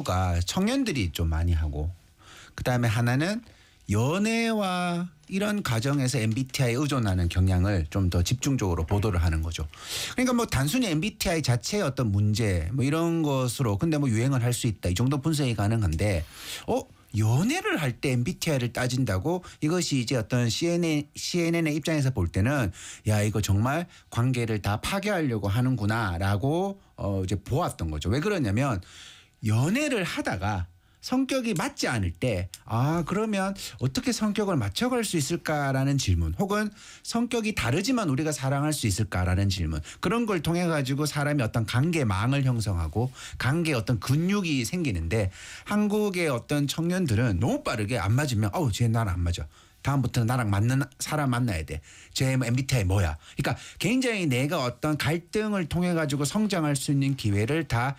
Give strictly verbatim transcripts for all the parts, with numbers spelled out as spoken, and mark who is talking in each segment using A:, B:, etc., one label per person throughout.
A: 이유가 청년들이 좀 많이 하고 그다음에 하나는 연애와 이런 과정에서 엠비티아이에 의존하는 경향을 좀 더 집중적으로 보도를 하는 거죠. 그러니까 뭐 단순히 엠비티아이 자체의 어떤 문제 뭐 이런 것으로 근데 뭐 유행을 할 수 있다. 이 정도 분석이 가능한데 어? 연애를 할 때 엠비티아이를 따진다고 이것이 이제 어떤 씨엔엔, 씨엔엔의 입장에서 볼 때는 야 이거 정말 관계를 다 파괴하려고 하는구나라고 어 이제 보았던 거죠. 왜 그러냐면 연애를 하다가 성격이 맞지 않을 때 아 그러면 어떻게 성격을 맞춰갈 수 있을까라는 질문 혹은 성격이 다르지만 우리가 사랑할 수 있을까라는 질문 그런 걸 통해 가지고 사람이 어떤 관계망을 형성하고 관계에 어떤 근육이 생기는데 한국의 어떤 청년들은 너무 빠르게 안 맞으면 어우 쟤 나랑 안 맞아. 다음부터는 나랑 맞는 사람 만나야 돼. 제 엠비티아이 뭐야. 그러니까 굉장히 내가 어떤 갈등을 통해 가지고 성장할 수 있는 기회를 다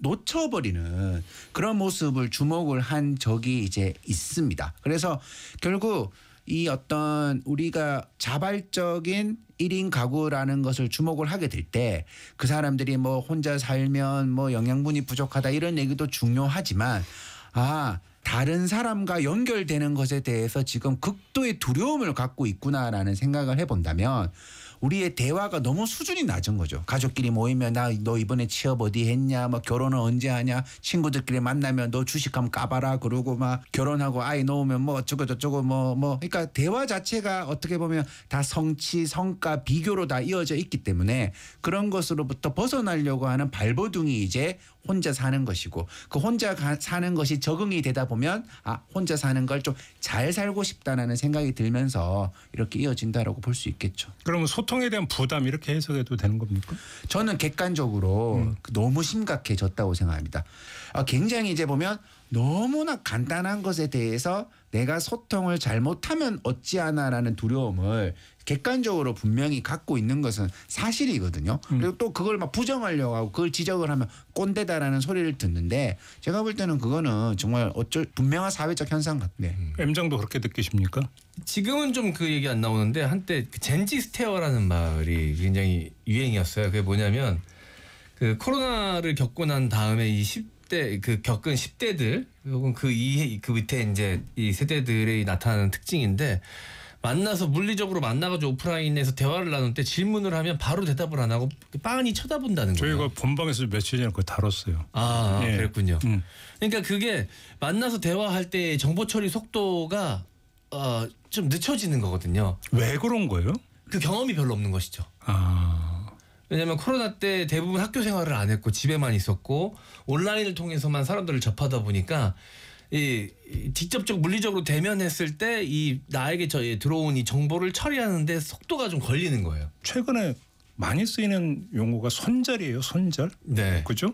A: 놓쳐버리는 그런 모습을 주목을 한 적이 이제 있습니다. 그래서 결국 이 어떤 우리가 자발적인 일 인 가구라는 것을 주목을 하게 될 때 그 사람들이 뭐 혼자 살면 뭐 영양분이 부족하다 이런 얘기도 중요하지만 아 다른 사람과 연결되는 것에 대해서 지금 극도의 두려움을 갖고 있구나라는 생각을 해본다면 우리의 대화가 너무 수준이 낮은 거죠. 가족끼리 모이면 나 너 이번에 취업 어디 했냐 뭐 결혼은 언제 하냐 친구들끼리 만나면 너 주식하면 까봐라 그러고 막 결혼하고 아이 놓으면 뭐 어쩌고 저쩌고 뭐 뭐 그러니까 대화 자체가 어떻게 보면 다 성취 성과 비교로 다 이어져 있기 때문에 그런 것으로부터 벗어나려고 하는 발버둥이 이제 혼자 사는 것이고 그 혼자 가, 사는 것이 적응이 되다 보면 아 혼자 사는 걸 좀 잘 살고 싶다라는 생각이 들면서 이렇게 이어진다라고 볼 수 있겠죠.
B: 그러면 소통에 대한 부담 이렇게 해석해도 되는 겁니까?
A: 저는 객관적으로 음. 너무 심각해졌다고 생각합니다. 아, 굉장히 이제 보면 너무나 간단한 것에 대해서 내가 소통을 잘못하면 어찌하나라는 두려움을 객관적으로 분명히 갖고 있는 것은 사실이거든요. 음. 그리고 또 그걸 막 부정하려고 하고 그걸 지적을 하면 꼰대다라는 소리를 듣는데 제가 볼 때는 그거는 정말 어쩔 분명한 사회적 현상 같네.
B: 음. M장도 그렇게 느끼십니까?
C: 지금은 좀 그 얘기 안 나오는데 한때 그 젠지 스테어라는 말이 굉장히 유행이었어요. 그게 뭐냐면 그 코로나를 겪고 난 다음에 이 십 대 그 겪은 십 대들 혹은 그 이 그 밑에 이제 이 세대들의 나타나는 특징인데 만나서 물리적으로 만나가지고 오프라인에서 대화를 나눌 때 질문을 하면 바로 대답을 안 하고 빤히 쳐다본다는 거예요.
B: 저희가 본방에서 며칠 전에 그거 다뤘어요.
C: 아
B: 예.
C: 그랬군요.
B: 음.
C: 그러니까 그게 만나서 대화할 때 정보 처리 속도가 어, 좀 늦춰지는 거거든요.
B: 왜 그런 거예요?
C: 그 경험이 별로 없는 것이죠.
B: 아.
C: 왜냐하면 코로나 때 대부분 학교 생활을 안 했고 집에만 있었고 온라인을 통해서만 사람들을 접하다 보니까 이, 이 직접적 물리적으로 대면했을 때 이 나에게 저 들어온 이 정보를 처리하는데 속도가 좀 걸리는 거예요.
B: 최근에 많이 쓰이는 용어가 손절이에요. 손절.
C: 네.
B: 그죠?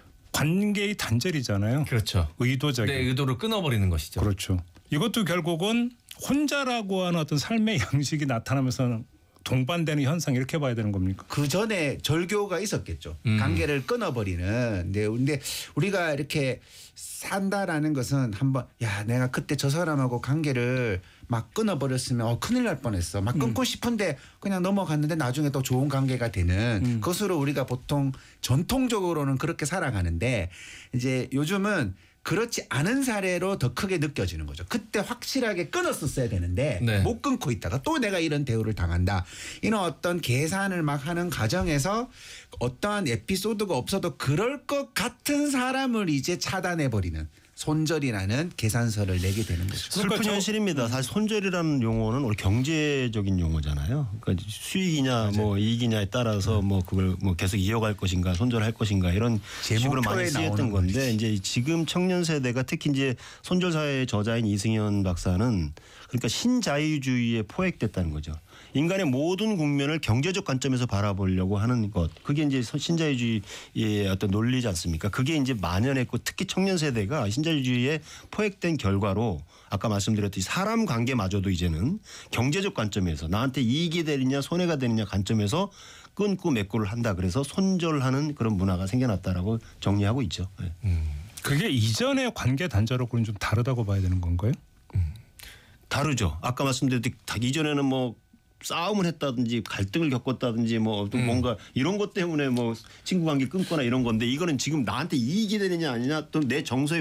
B: 관계의 단절이잖아요.
C: 그렇죠.
B: 의도적인.
C: 네, 의도를 끊어버리는 것이죠.
B: 그렇죠. 이것도 결국은 혼자라고 하는 어떤 삶의 양식이 나타나면서 동반되는 현상 이렇게 봐야 되는 겁니까?
A: 그 전에 절교가 있었겠죠.
C: 음. 관계를
A: 끊어버리는. 네, 근데 우리가 이렇게 산다라는 것은 한번 야 내가 그때 저 사람하고 관계를 막 끊어버렸으면 어, 큰일 날 뻔했어. 막 끊고 음. 싶은데 그냥 넘어갔는데 나중에 또 좋은 관계가 되는 음. 그것으로 우리가 보통 전통적으로는 그렇게 살아가는데 이제 요즘은 그렇지 않은 사례로 더 크게 느껴지는 거죠. 그때 확실하게 끊었었어야 되는데 네. 못 끊고 있다가 또 내가 이런 대우를 당한다. 이런 어떤 계산을 막 하는 과정에서 어떠한 에피소드가 없어도 그럴 것 같은 사람을 이제 차단해버리는 손절이라는 계산서를 내게 되는 거죠.
D: 슬픈
B: 그러니까
D: 현실입니다. 사실 손절이라는 용어는 우리 경제적인 용어잖아요. 그러니까 수익이냐 맞아요. 뭐 이익이냐에 따라서 음. 뭐 그걸 뭐 계속 이어갈 것인가 손절할 것인가 이런 식으로 많이 쓰였던 건데 거지. 이제 지금 청년 세대가 특히 이제 손절 사회의 저자인 이승현 박사는 그러니까 신자유주의에 포획됐다는 거죠. 인간의 모든 국면을 경제적 관점에서 바라보려고 하는 것. 그게 이제 신자유주의의 어떤 논리지 않습니까? 그게 이제 만연했고 특히 청년 세대가 신자유주의에 포획된 결과로 아까 말씀드렸듯이 사람 관계마저도 이제는 경제적 관점에서 나한테 이익이 되느냐 손해가 되느냐 관점에서 끊고 맺고를 한다. 그래서 손절하는 그런 문화가 생겨났다라고 정리하고 있죠. 네.
B: 음. 그게 이전의 관계 단절하고는 좀 다르다고 봐야 되는 건가요?
D: 음. 다르죠. 아까 말씀드렸듯이 이전에는 뭐 싸움을 했다든지 갈등을 겪었다든지 뭐 또 음. 뭔가 이런 것 때문에 뭐 친구 관계 끊거나 이런 건데 이거는 지금 나한테 이익이 되느냐 아니냐 또 내 정서에